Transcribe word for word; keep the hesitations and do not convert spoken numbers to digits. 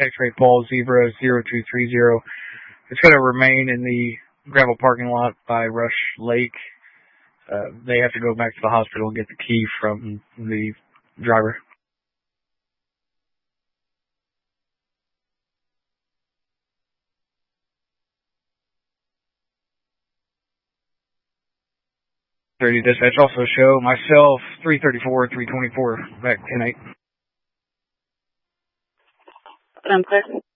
X-Ray Paul Zebra zero two three zero. It's going to remain in the gravel parking lot by Rush Lake. Uh, they have to go back to the hospital and get the key from the driver. thirty dispatch also show myself three thirty-four, three twenty-four, back ten eight. I'm clear.